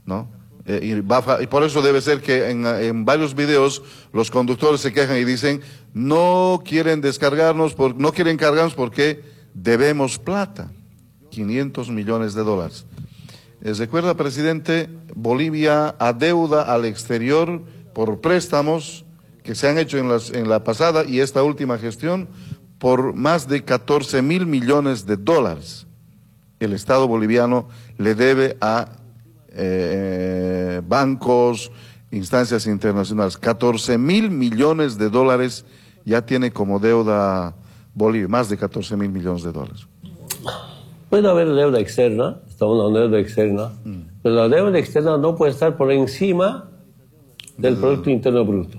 ¿no? Y por eso debe ser que en varios videos los conductores se quejan y dicen no quieren descargarnos, no quieren cargarnos porque debemos plata, 500 millones de dólares. Recuerda, presidente, Bolivia adeuda al exterior por préstamos que se han hecho en la pasada y esta última gestión por más de 14.000 millones de dólares. El Estado boliviano le debe a bancos, instancias internacionales. 14.000 millones de dólares ya tiene como deuda Bolivia, más de 14.000 millones de dólares. Puede haber deuda externa, estamos hablando de deuda externa, pero la deuda externa no puede estar por encima del Producto Interno Bruto.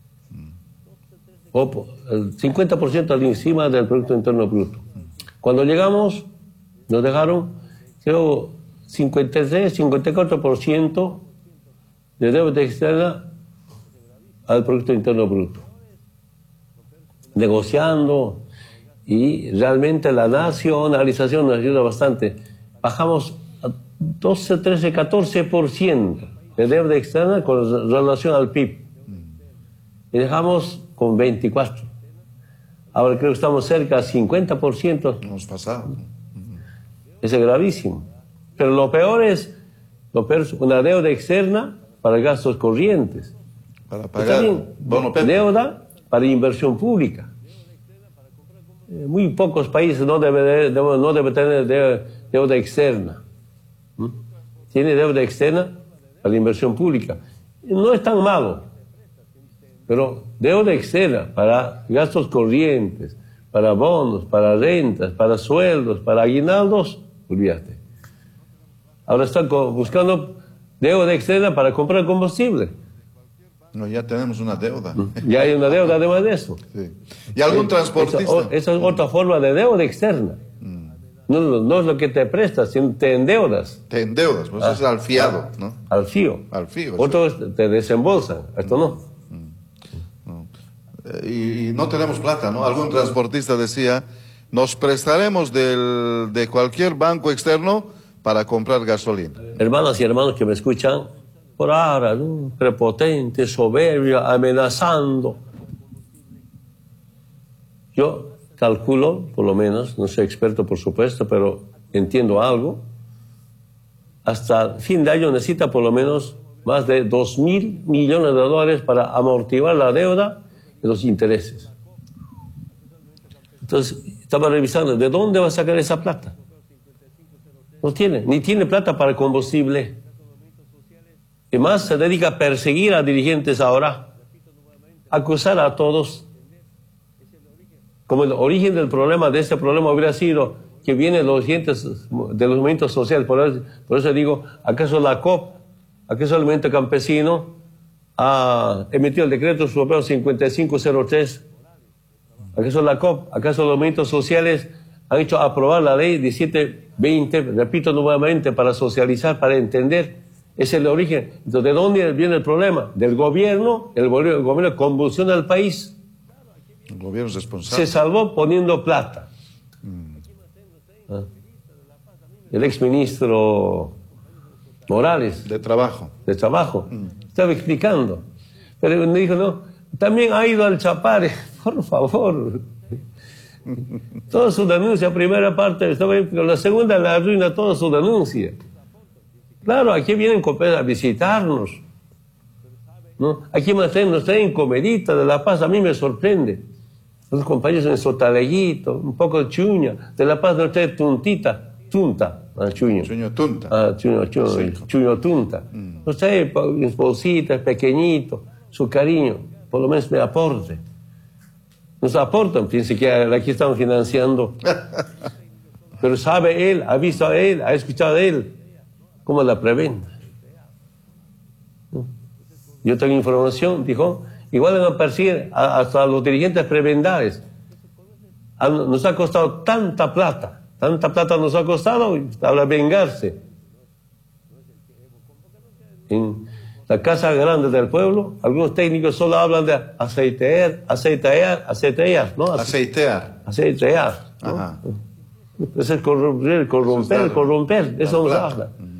O el 50% al encima del Producto Interno Bruto. Cuando llegamos, nos dejaron, creo, 53-54% de deuda externa al Producto Interno Bruto. Negociando, y realmente la nacionalización nos ayuda bastante. Bajamos a 12, 13, 14% de deuda externa con relación al PIB. Y dejamos con 24%. Ahora creo que estamos cerca de 50%. Hemos pasado. Eso es gravísimo. Pero lo peor es una deuda externa para gastos corrientes. Para pagar deuda para inversión pública. Muy pocos países no deben tener deuda externa. Tiene deuda externa para la inversión pública. No es tan malo, pero deuda externa para gastos corrientes, para bonos, para rentas, para sueldos, para aguinaldos, olvídate. Ahora están buscando deuda externa para comprar combustible. No, ya tenemos una deuda. Ya hay una deuda además de eso. Sí. ¿Y algún transportista? Esa es otra forma de deuda externa. No es lo que te prestas, sino te endeudas. Te endeudas, pues es al fiado, ¿no? Al fío. Al fío. Otros te desembolsan, esto no. Y no tenemos plata, ¿no? Algún transportista decía, nos prestaremos de cualquier banco externo para comprar gasolina. Hermanas y hermanos que me escuchan, por ahora, ¿no? Prepotente, soberbio, amenazando. Yo calculo, por lo menos, no soy experto por supuesto, pero entiendo algo. Hasta fin de año necesita por lo menos más de 2.000 millones de dólares para amortiguar la deuda y los intereses. Entonces, estaba revisando, ¿de dónde va a sacar esa plata? No tiene, ni tiene plata para el combustible. Y más se dedica a perseguir a dirigentes ahora, acusar a todos. Como el origen del problema, de este problema hubiera sido que vienen los dirigentes de los movimientos sociales. Por eso digo, ¿acaso la COP, acaso el movimiento campesino ha emitido el decreto europeo 5503? ¿Acaso la COP, acaso los movimientos sociales han hecho aprobar la ley 1720, repito nuevamente, para socializar, para entender? Es el origen. Entonces, ¿de dónde viene el problema? Del gobierno. El gobierno convulsiona al país. El gobierno es responsable. Se salvó poniendo plata. El exministro Morales. De Trabajo. Estaba explicando. Pero me dijo, no, también ha ido al Chapare. Por favor. Toda su denuncia, primera parte, estaba bien, pero la segunda la arruina toda su denuncia. Claro, aquí vienen a visitarnos, ¿no? Aquí nos traen comidita de La Paz, a mí me sorprende. Los compañeros en Sotaleguito, un poco de chuña, de La Paz nos trae tunta, chuño. Chuño tunta. Chuño tunta. Nos trae bolsitas, pequeñito, su cariño, por lo menos me aporte. Nos aportan, piense que aquí estamos financiando. Pero sabe él, ha visto a él, ha escuchado a él. ¿Cómo la preventa? Yo tengo información, dijo, igual van a perseguir hasta los dirigentes prebendales. Nos ha costado tanta plata nos ha costado para vengarse. En la Casa Grande del Pueblo, algunos técnicos solo hablan de aceitear, ¿no? Aceitear. ¿No? Es corromper, eso nos habla.